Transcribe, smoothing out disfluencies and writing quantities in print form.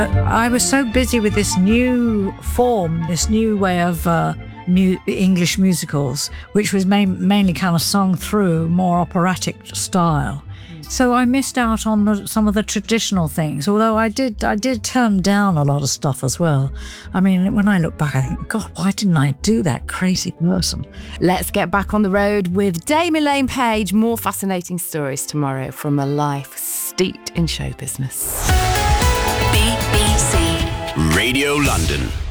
But I was so busy with this new form, this new way of English musicals, which was mainly kind of sung through, more operatic style. So I missed out on some of the traditional things, although I did turn down a lot of stuff as well. I mean, when I look back, I think, God, why didn't I do that, crazy person? Let's get back on the road with Dame Elaine Paige. More fascinating stories tomorrow from a life steeped in show business. BBC Radio London.